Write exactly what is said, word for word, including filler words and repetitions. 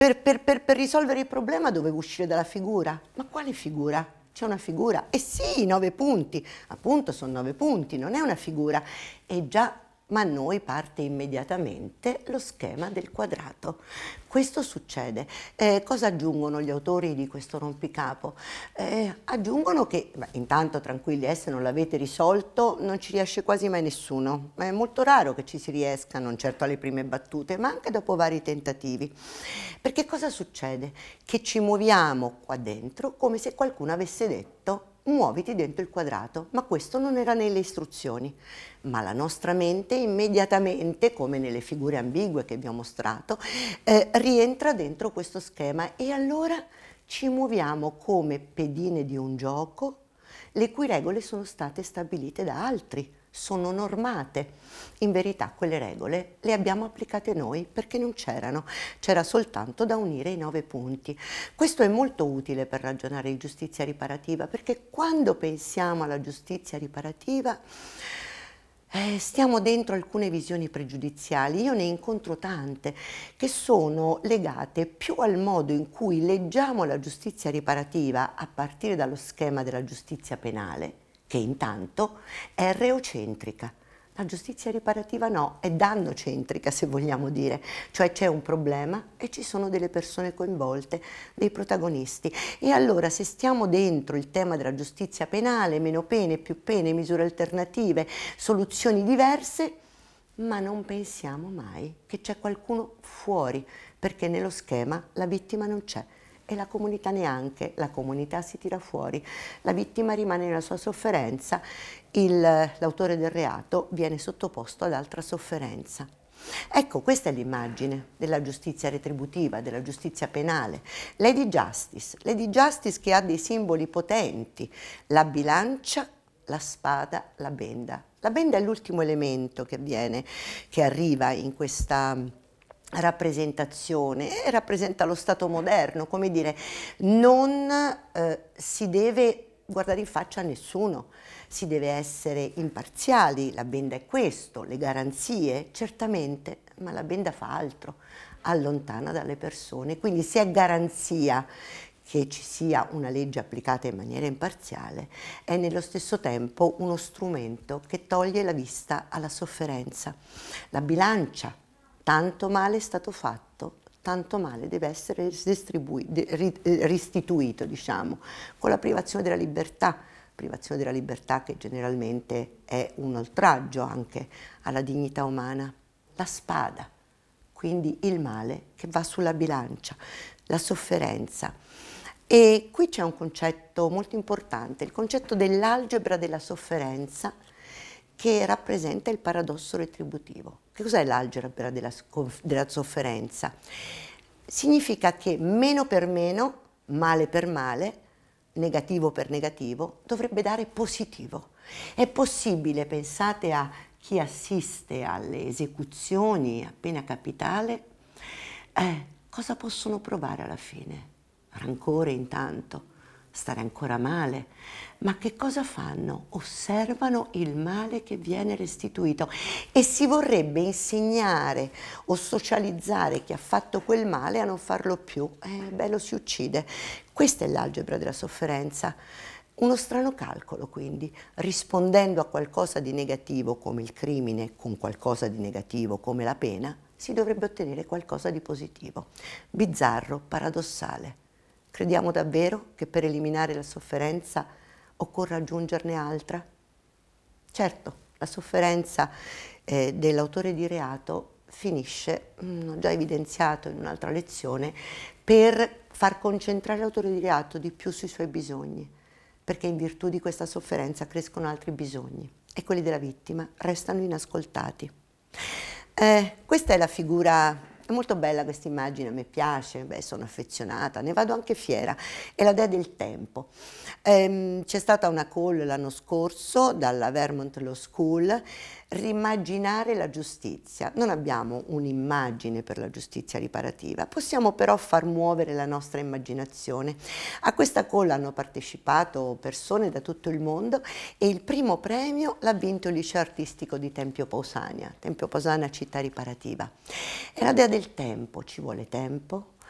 Per, per, per, per risolvere il problema dovevo uscire dalla figura. Ma quale figura? C'è una figura? E sì, nove punti, appunto sono nove punti, non è una figura. E già, ma a noi parte immediatamente lo schema del quadrato. Questo succede. Eh, cosa aggiungono gli autori di questo rompicapo? Eh, aggiungono che, beh, intanto tranquilli, eh, se non l'avete risolto non ci riesce quasi mai nessuno. Ma è molto raro che ci si riesca, non certo alle prime battute, ma anche dopo vari tentativi. Perché cosa succede? Che ci muoviamo qua dentro come se qualcuno avesse detto muoviti dentro il quadrato, ma questo non era nelle istruzioni. Ma la nostra mente immediatamente, come nelle figure ambigue che vi ho mostrato, eh, rientra dentro questo schema e allora ci muoviamo come pedine di un gioco le cui regole sono state stabilite da altri, sono normate. In verità quelle regole le abbiamo applicate noi perché non c'erano, c'era soltanto da unire i nove punti. Questo è molto utile per ragionare di giustizia riparativa, perché quando pensiamo alla giustizia riparativa Eh, stiamo dentro alcune visioni pregiudiziali, io ne incontro tante che sono legate più al modo in cui leggiamo la giustizia riparativa a partire dallo schema della giustizia penale, che intanto è reocentrica. La giustizia riparativa no, è dannocentrica se vogliamo dire, cioè c'è un problema e ci sono delle persone coinvolte, dei protagonisti. E allora se stiamo dentro il tema della giustizia penale, meno pene, più pene, misure alternative, soluzioni diverse, ma non pensiamo mai che c'è qualcuno fuori, perché nello schema la vittima non c'è. E la comunità neanche, la comunità si tira fuori, la vittima rimane nella sua sofferenza, l'autore del reato viene sottoposto ad altra sofferenza. Ecco, questa è l'immagine della giustizia retributiva, della giustizia penale. Lady Justice, Lady Justice che ha dei simboli potenti, la bilancia, la spada, la benda. La benda è l'ultimo elemento che avviene, che arriva in questa rappresentazione e rappresenta lo Stato moderno, come dire, non eh, si deve guardare in faccia a nessuno, si deve essere imparziali, la benda è questo, le garanzie, certamente, ma la benda fa altro, allontana dalle persone, quindi se è garanzia che ci sia una legge applicata in maniera imparziale, è nello stesso tempo uno strumento che toglie la vista alla sofferenza. La bilancia, tanto male è stato fatto, tanto male deve essere restituito, diciamo, con la privazione della libertà, privazione della libertà che generalmente è un oltraggio anche alla dignità umana. La spada, quindi il male che va sulla bilancia, la sofferenza. E qui c'è un concetto molto importante, il concetto dell'algebra della sofferenza, che rappresenta il paradosso retributivo. Che cos'è l'algebra della, della sofferenza? Significa che meno per meno, male per male, negativo per negativo, dovrebbe dare positivo. È possibile, pensate a chi assiste alle esecuzioni a pena capitale, eh, cosa possono provare alla fine? Rancore intanto, stare ancora male, ma che cosa fanno? Osservano il male che viene restituito e si vorrebbe insegnare o socializzare chi ha fatto quel male a non farlo più. Eh, beh, lo si uccide. Questa è l'algebra della sofferenza. Uno strano calcolo, quindi, rispondendo a qualcosa di negativo come il crimine con qualcosa di negativo come la pena, si dovrebbe ottenere qualcosa di positivo. Bizzarro, paradossale. Crediamo davvero che per eliminare la sofferenza occorra aggiungerne altra? Certo, la sofferenza eh, dell'autore di reato finisce, mh, ho già evidenziato in un'altra lezione, per far concentrare l'autore di reato di più sui suoi bisogni, perché in virtù di questa sofferenza crescono altri bisogni e quelli della vittima restano inascoltati. Eh, questa è la figura. È molto bella questa immagine, a me piace, beh, sono affezionata, ne vado anche fiera, è la dea del tempo. Ehm, c'è stata una call l'anno scorso dalla Vermont Law School, rimmaginare la giustizia. Non abbiamo un'immagine per la giustizia riparativa, possiamo però far muovere la nostra immaginazione. A questa call hanno partecipato persone da tutto il mondo e il primo premio l'ha vinto il liceo artistico di Tempio Pausania, Tempio Pausania città riparativa. È la dea del tempo, ci vuole tempo,